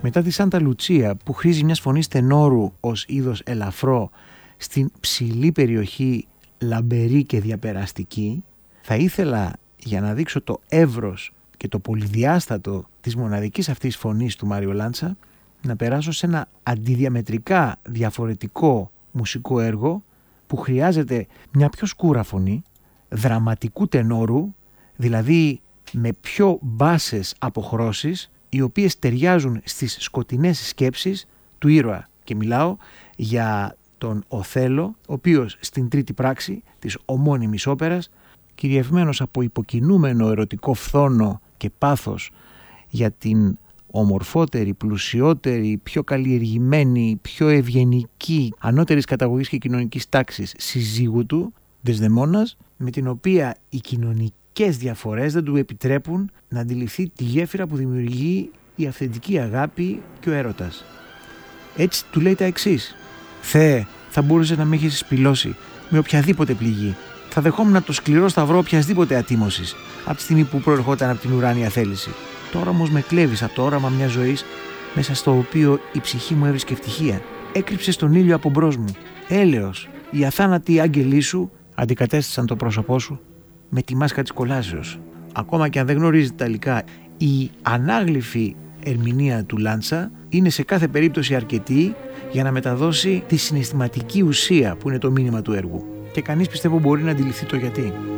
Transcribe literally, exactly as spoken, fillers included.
Μετά τη Σάντα Λουτσία, που χρήζει μιας φωνής τενόρου ως είδος ελαφρό στην ψηλή περιοχή λαμπερή και διαπεραστική, θα ήθελα, για να δείξω το εύρος και το πολυδιάστατο της μοναδικής αυτής φωνής του Μάριο Λάντσα, να περάσω σε ένα αντιδιαμετρικά διαφορετικό μουσικό έργο που χρειάζεται μια πιο σκούρα φωνή, δραματικού τενόρου, δηλαδή με πιο μπάσες αποχρώσεις, οι οποίες ταιριάζουν στις σκοτεινές σκέψεις του ήρωα. Και μιλάω για τον Οθέλο, ο οποίος στην τρίτη πράξη της ομώνυμης όπερας, κυριευμένος από υποκινούμενο ερωτικό φθόνο και πάθος για την ομορφότερη, πλουσιότερη, πιο καλλιεργημένη, πιο ευγενική, ανώτερης καταγωγής και κοινωνικής τάξης σύζυγου του, Δεσδεμόνας, με την οποία οι κοινωνικές διαφορές δεν του επιτρέπουν να αντιληφθεί τη γέφυρα που δημιουργεί η αυθεντική αγάπη και ο έρωτας. Έτσι του λέει τα εξής: «Θεέ, θα μπορούσε να με έχεις σπηλώσει με οποιαδήποτε πληγή. Θα δεχόμουν το σκληρό σταυρό οποιασδήποτε ατίμωσης, από τη στιγμή που προερχόταν από την ουράνια θέληση. Τώρα όμως με κλέβεις από το όραμα μιας ζωής, μέσα στο οποίο η ψυχή μου έβρισκε ευτυχία. Έκρυψες τον ήλιο από μπρος μου. Έλεος, οι αθάνατοι άγγελοι σου αντικατέστησαν το πρόσωπό σου με τη μάσκα της κολάσεως». Ακόμα και αν δεν γνωρίζει τα υλικά, η ανάγλυφη ερμηνεία του Λάντσα είναι σε κάθε περίπτωση αρκετή για να μεταδώσει τη συναισθηματική ουσία που είναι το μήνυμα του έργου. Και κανείς πιστεύω μπορεί να αντιληφθεί το γιατί.